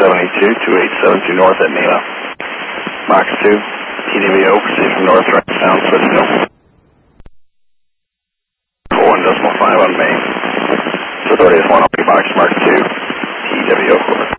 287 north at Nela. Box 2, TWO, proceed from north right sound, switch no. 41.5 on main. So authority is 1 on box mark 2, TWO.